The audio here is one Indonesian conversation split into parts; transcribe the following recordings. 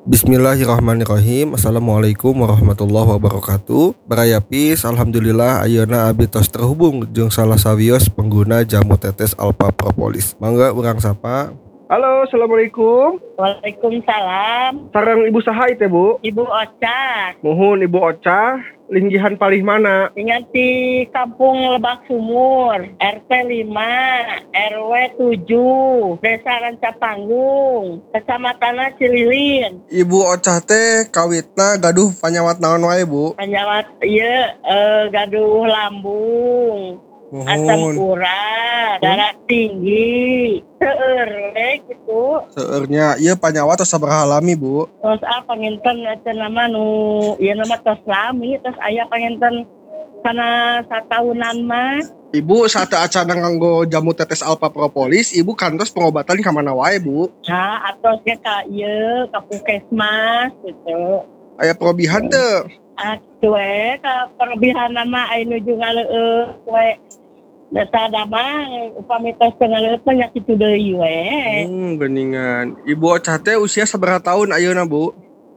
Bismillahirrahmanirrahim. Assalamualaikum warahmatullahi wabarakatuh. Barayapis, alhamdulillah ayeuna abdi tos terhubung jeung salah sawios pengguna jamu tetes Alpha Propolis. Mangga urang sapa. Halo, assalamualaikum. Waalaikumsalam. Sareng Ibu saha teh, Bu? Ibu Oca. Muhun Ibu Oca, linggihan palih mana? Ingat di Kampung Lebak Sumur, RT 5, RW 7, Desa Rancapanggung, Kecamatan Cililin. Ibu Oca teh kawitna gaduh panyawat naon wae, Bu? Penyawat gaduh lambung, asam urat, darah tinggi, seueur gitu. Seueurnya ieu panyawat tos sabaraha lami, Bu? Terus panginten nama ieu nama tos lami, terus aya panginten kana satahunan mah. Ibu saat acara nganggo jamu tetes Alpha Propolis, Ibu kantos pengobatan ka mana wae, Bu? Nah, atosnya ka ieu ka puskesmas gitu. Aya perobihan teu? Atuh ka perobihan mah aya nuju ngaleueus we. Data dama upami tos ngaleut mah nya kitu deui we. Geningan. Ibu Oca teh usia sabaraha tahun ayeuna, Bu?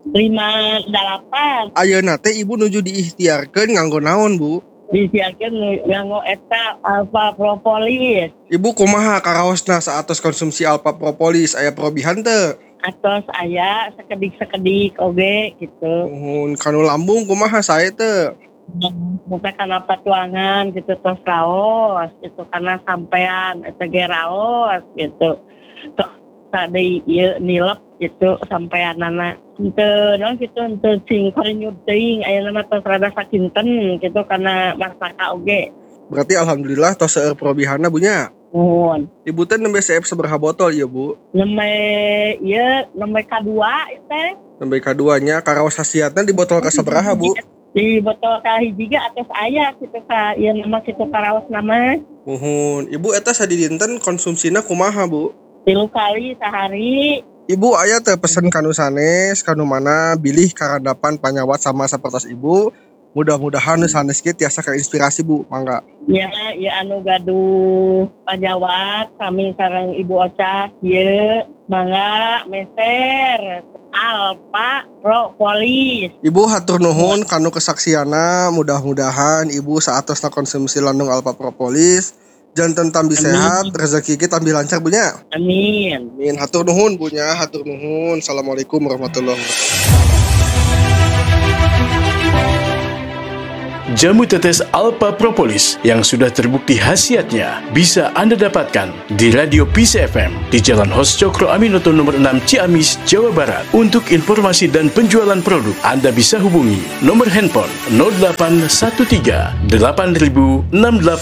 58. Ayeuna teh Ibu nuju diikhtiarkeun nganggo naon, Bu? Disiarkeun nganggo eta Alpha Propolis. Ibu kumaha karaosna saatos konsumsi Alpha Propolis aya perobihan teu? Atos aya sekedik-sekedik oge gitu. Kanu lambung kumaha sae teu? Muka kana patuangan gitu tos raos gitu karena sampean eta ge raos gitu. Tadi ieu nilep gitu sampeanana henteu naon gitu henteu sing karinyut teuing aya nama tos rada sakinten gitu karena marsaka oge. Berarti alhamdulillah tos seueur perobihanna Bu nya. Nuhun. Ibu teh nembe CF sabaraha botol ieu Bu? Nembe kadua teh. Nembe kaduanya karaos khasiatna di botol kasabaraha Bu? Di botol kahiji ge atos aya kitu ka ieu nama kitu karaos nama. Ibu eta sadidinten konsumsina kumaha Bu? 3 kali sehari. Ibu aya teh pesen kanu sanes kanu mana bilih karandapan panyawat sama sapertos Ibu. Mudah-mudahan sanes kieu tiasa kainspirasi Bu, mangga. Ya anu gaduh panyawat kami sareng Ibu Oca ieu mangga meser Alpha Propolis. Ibu hatur nuhun kanu kesaksiana, mudah-mudahan Ibu saatosna konsumsi landung Alpha Propolis janten tambi sehat, rezeki kita tambi lancar Bu nya. Amin. Amin. Hatur nuhun Bu nya, hatur nuhun. Assalamualaikum warahmatullahi wabarakatuh. Jamu tetes Alpha Propolis yang sudah terbukti khasiatnya bisa Anda dapatkan di Radio Peace FM di Jalan Hos Cokro Aminoto nomor 6 Ciamis, Jawa Barat. Untuk informasi dan penjualan produk, Anda bisa hubungi nomor handphone 0813 8000 6860.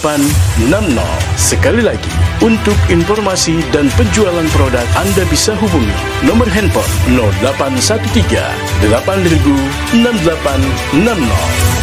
Sekali lagi, untuk informasi dan penjualan produk, Anda bisa hubungi nomor handphone 0813 8000 6860.